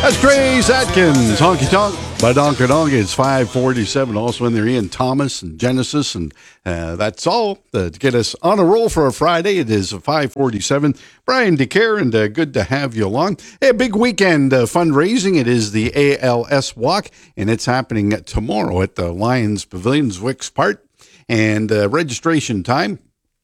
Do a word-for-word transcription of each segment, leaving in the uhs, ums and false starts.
That's Grace Atkins, Honky Tonk by Donka Donk. It's five forty-seven. Also in there, Ian Thomas and Genesis. And uh, that's all uh, to get us on a roll for a Friday. It is five forty-seven. Brian DeCare, and uh, good to have you along. Hey, a big weekend uh, fundraising. It is the A L S Walk, and it's happening tomorrow at the Lions Pavilion, Wicks Park. And uh, registration time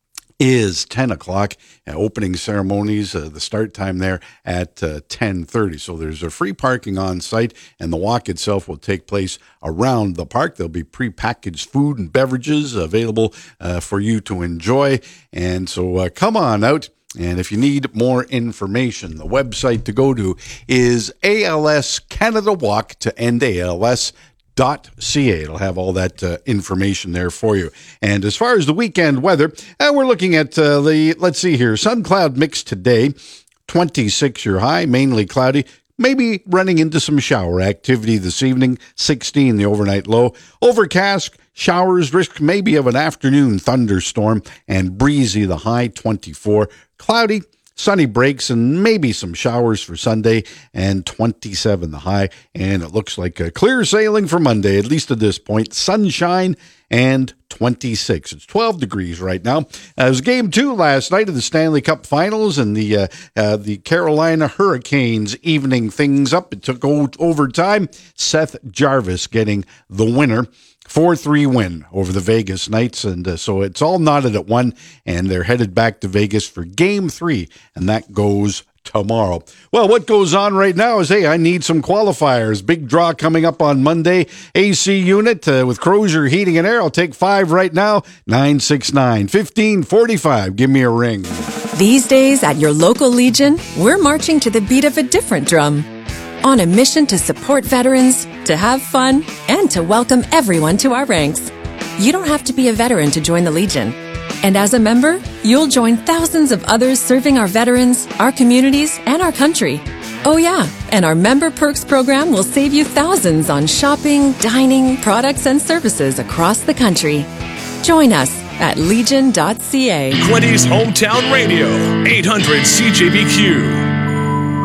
is ten o'clock. Uh, opening ceremonies, uh, the start time there at uh, ten thirty. So there's a free parking on site, and the walk itself will take place around the park. There'll be prepackaged food and beverages available uh, for you to enjoy. And so uh, come on out. And if you need more information, the website to go to is A L S Canada Walk to end A L S. Dot ca. It'll have all that uh, information there for you. And as far as the weekend weather, uh, we're looking at uh, the, let's see here, sun cloud mix today, twenty-six your high, mainly cloudy, maybe running into some shower activity this evening, sixteen the overnight low, overcast, showers, risk maybe of an afternoon thunderstorm, and breezy the high, twenty-four, cloudy, sunny breaks and maybe some showers for Sunday, and twenty-seven the high. And it looks like a clear sailing for Monday, at least at this point. Sunshine and twenty-six. It's twelve degrees right now. Uh, it was game two last night of the Stanley Cup Finals, and the uh, uh, the Carolina Hurricanes evening things up. It took o- overtime. Seth Jarvis getting the winner. four three win over the Vegas Knights, and uh, so it's all knotted at one, and they're headed back to Vegas for game three, and that goes tomorrow. Well, what goes on right now is, hey, I need some qualifiers. Big draw coming up on Monday. A C unit uh, with Crozier Heating and Air. I'll take five right now. nine six nine, one five four five. Give me a ring. These days at your local Legion, we're marching to the beat of a different drum. On a mission to support veterans, to have fun, and to welcome everyone to our ranks. You don't have to be a veteran to join the Legion. And as a member, you'll join thousands of others serving our veterans, our communities, and our country. Oh yeah, and our Member Perks program will save you thousands on shopping, dining, products, and services across the country. Join us at legion dot c a. Quinty's Hometown Radio, eight hundred C J B Q.